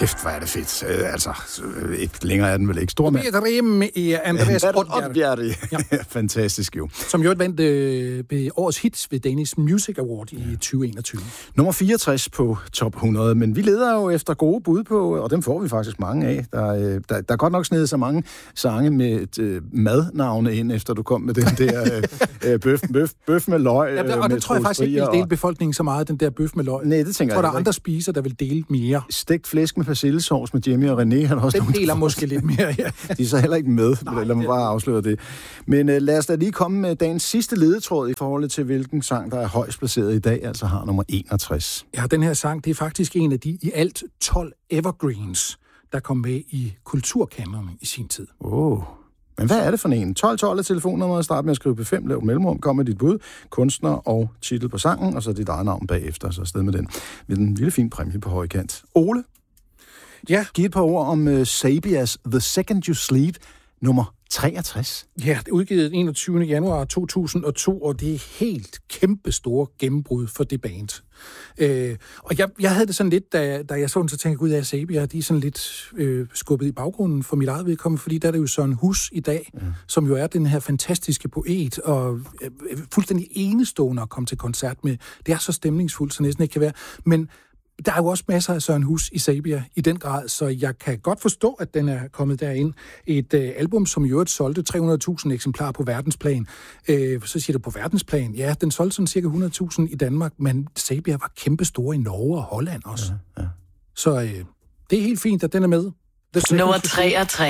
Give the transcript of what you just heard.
Kæft, hvor er det fedt. Ikke længere er den vel ikke. Stor mand. Andreas Oddbjerg. Ja. Fantastisk jo. Som jo vandt ved årets hits ved Danish Music Award i 2021. Nummer 64 på top 100, men vi leder jo efter gode bud på, og dem får vi faktisk mange af. Der er godt nok snedet så mange sange med madnavne ind, efter du kom med den der bøf med løg. Ja, og det tror jeg faktisk ikke vil dele befolkningen så meget, den der bøf med løg. Nej, det tænker jeg. Der er andre spiser, der vil dele mere. Stegt flæsk med persillesauce med Jimmy og René. Han også den deler måske lidt mere, ja. De er så heller ikke med, lad mig bare afsløre det. Men lad os da lige komme med dagens sidste ledetråd i forhold til, hvilken sang, der er højst placeret i dag, altså har nummer 61. Ja, den her sang, det er faktisk en af de i alt 12 evergreens, der kom med i kulturkanonen i sin tid. Men hvad er det for en? 1212 er telefonnummeret, start med at skrive P5, lav mellemrum, kom med dit bud, kunstner og titel på sangen, og så dit eget navn bagefter, så afsted med den. Med en lille fin præmie på højkant. Ole? Ja? Giv et par ord om Sabias The Second You Sleep, nummer 63. Ja, det er udgivet 21. januar 2002, og det er helt kæmpestore gennembrud for det band. Og jeg havde det sådan lidt, da jeg så den, så tænkte jeg, gud, at Sabia, de er sådan lidt skubbet i baggrunden for mit eget vedkommende, fordi der er det jo Søren Hus i dag, som jo er den her fantastiske poet, og fuldstændig enestående at komme til koncert med. Det er så stemningsfuldt, så næsten ikke kan være. Men der er jo også masser af Søren Hus i Sabia i den grad, så jeg kan godt forstå, at den er kommet derind. Et album, som i øvrigt solgte 300.000 eksemplarer på verdensplan. Så siger du på verdensplan, ja, den solgte sådan cirka 100.000 i Danmark, men Sabia var kæmpestore i Norge og Holland også. Ja. Så det er helt fint, at den er med. Nummer 63.